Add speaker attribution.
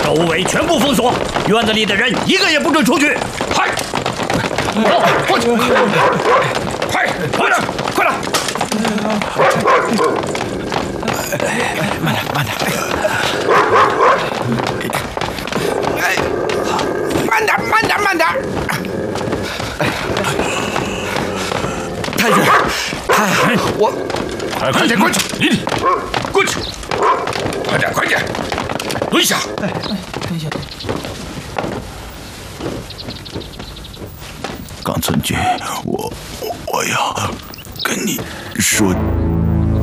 Speaker 1: 周围全部封锁，院子里的人一个也不准出去。嗨，过去！快点，快点！慢点，慢点！慢点！太君，我快点过去！你过去！快点！蹲下！
Speaker 2: 蹲下。
Speaker 3: 冈村君，我要跟你说